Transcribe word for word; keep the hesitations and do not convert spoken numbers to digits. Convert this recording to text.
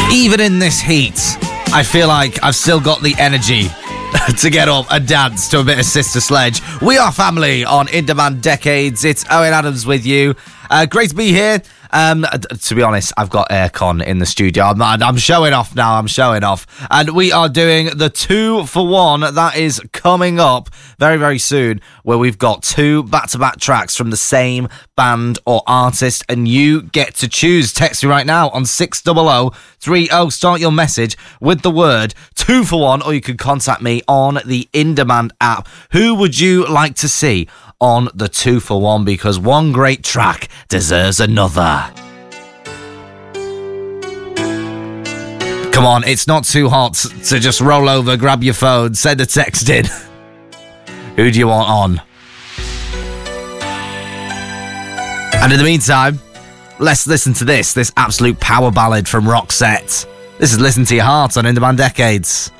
Even in this heat, I feel like I've still got the energy to get up and dance to a bit of Sister Sledge. We are family on In Demand Decades. It's Owen Adams with you. Uh, great to be here. Um, to be honest, I've got aircon in the studio. I'm, I'm showing off now. I'm showing off. And we are doing the two for one. That is coming up very, very soon, where we've got two back-to-back tracks from the same band or artist, and you get to choose. Text me right now on six hundred thirty. Start your message with the word two for one, or you can contact me on the In Demand app. Who would you like to see on the two for one? Because one great track deserves another. Come on, it's not too hot to just roll over, grab your phone, send a text in. Who do you want on? And in the meantime, let's listen to this, this absolute power ballad from Roxette. This is Listen to Your Heart on In Demand Decades.